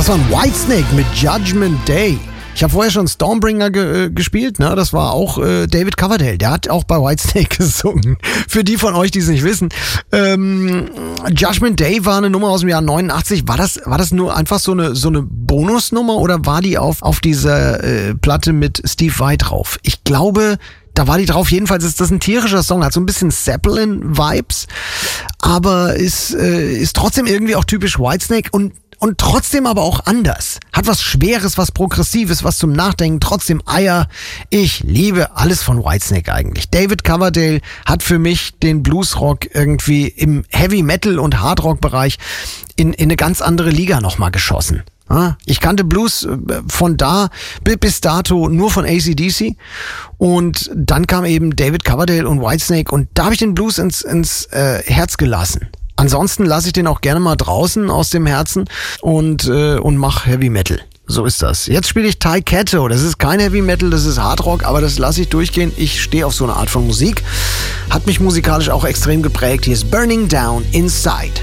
Das war ein Whitesnake mit Judgment Day. Ich habe vorher schon Stormbringer gespielt, ne? Das war auch David Coverdale. Der hat auch bei Whitesnake gesungen. Für die von euch, die es nicht wissen. Judgment Day war eine Nummer aus dem Jahr 89. War das nur einfach so eine Bonusnummer oder war die auf dieser Platte mit Steve Vai drauf? Ich glaube, da war die drauf. Jedenfalls ist das ein tierischer Song, hat so ein bisschen Zeppelin-Vibes, aber ist trotzdem irgendwie auch typisch Whitesnake und trotzdem aber auch anders. Hat was Schweres, was Progressives, was zum Nachdenken, trotzdem Eier. Ich liebe alles von Whitesnake eigentlich. David Coverdale hat für mich den Bluesrock irgendwie im Heavy Metal und Hardrock-Bereich in eine ganz andere Liga nochmal geschossen. Ich kannte Blues von da bis dato nur von AC/DC und dann kam eben David Coverdale und Whitesnake und da habe ich den Blues ins Herz gelassen. Ansonsten lasse ich den auch gerne mal draußen aus dem Herzen und mach Heavy Metal. So ist das. Jetzt spiele ich Ty Ketto. Das ist kein Heavy Metal, das ist Hardrock, aber das lasse ich durchgehen. Ich stehe auf so eine Art von Musik. Hat mich musikalisch auch extrem geprägt. Hier ist Burning Down Inside.